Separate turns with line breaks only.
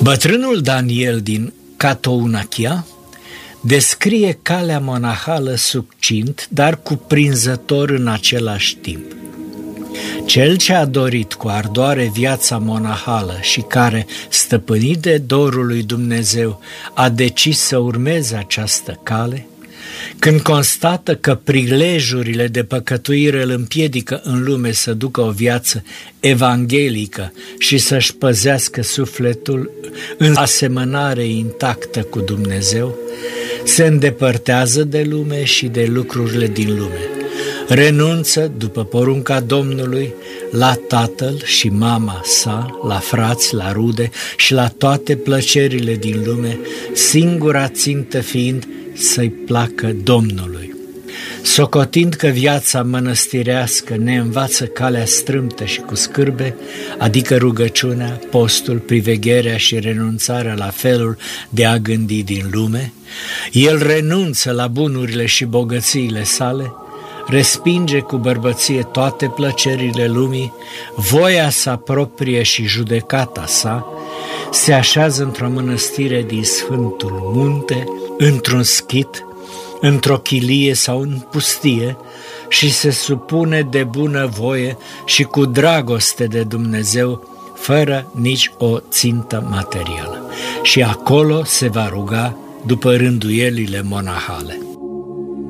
Bătrânul Daniel din Catounachia descrie calea monahală succint, dar cuprinzător în același timp. Cel ce a dorit cu ardoare viața monahală și care, stăpânit de dorul lui Dumnezeu, a decis să urmeze această cale, când constată că prilejurile de păcătuire îl împiedică în lume să ducă o viață evanghelică și să-și păzească sufletul în asemănare intactă cu Dumnezeu, se îndepărtează de lume și de lucrurile din lume. Renunță, după porunca Domnului, la tatăl și mama sa, la frați, la rude și la toate plăcerile din lume, singura țintă fiind să-i placă Domnului. Socotind că viața mănăstirească ne învață calea strâmtă și cu scârbe, adică rugăciunea, postul, privegherea și renunțarea la felul de a gândi din lume, el renunță la bunurile și bogățiile sale, respinge cu bărbăție toate plăcerile lumii, voia sa proprie și judecata sa, se așează într-o mănăstire din Sfântul Munte, într-un schit, într-o chilie sau în pustie și se supune de bună voie și cu dragoste de Dumnezeu, fără nici o țintă materială. Și acolo se va ruga după rânduielile monahale.